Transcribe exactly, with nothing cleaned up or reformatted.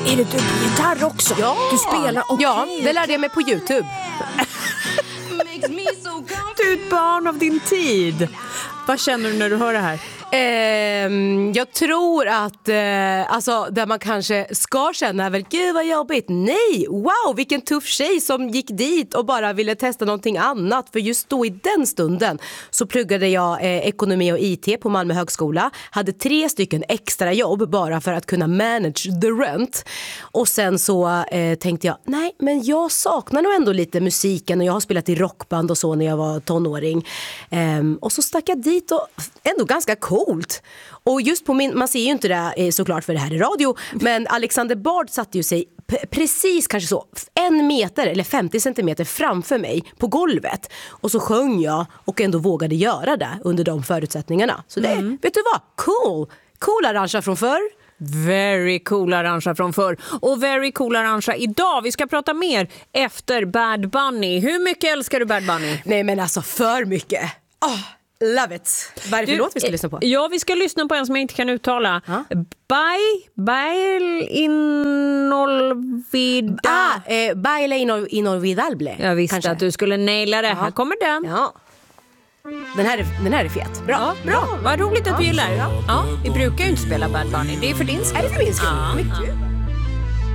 Är det dubbelgitarr också? Ja. Du spelar och Ja, det lärde jag mig på YouTube. Du är ett barn av din tid. Vad känner du när du hör det här? Eh, jag tror att eh, alltså, där man kanske ska känna väl, gud vad jobbigt. Nej, wow, vilken tuff tjej som gick dit och bara ville testa någonting annat. För just då i den stunden så pluggade jag eh, ekonomi och I T på Malmö högskola. Hade tre stycken extra jobb bara för att kunna manage the rent. Och sen så eh, tänkte jag, nej men jag saknar nog ändå lite musiken. Och jag har spelat i rockband och så när jag var tonåring. eh, Och så stack jag dit och ändå ganska coolt. Och just på min, man ser ju inte det eh, såklart för det här är radio, men Alexander Bard satte ju sig p- precis kanske så en meter eller femtio centimeter framför mig på golvet. Och så sjöng jag och ändå vågade göra det under de förutsättningarna. Så det, mm. vet du vad? Cool! Cool arrangea från förr. Very cool arrangea från förr. Och very cool arrangea idag. Vi ska prata mer efter Bad Bunny. Hur mycket älskar du Bad Bunny? Nej men alltså för mycket. Åh! Oh. Love it. Vad är det för låt vi ska lyssna på? Ja, vi ska lyssna på en som jag inte kan uttala. Ha? Bye, Bail Inolvidable. Ah, eh, Baile Inolvidable. Jag visste kanske. att du skulle naila det. Ja. Här kommer den. Ja. Den här är, den här är fet. Bra. Ja, bra. Vad roligt att du gillar. Ja. Ja, vi brukar ju inte spela Bad Bunny. Det är för din skull. Är det för min skull? Ja. Mycket.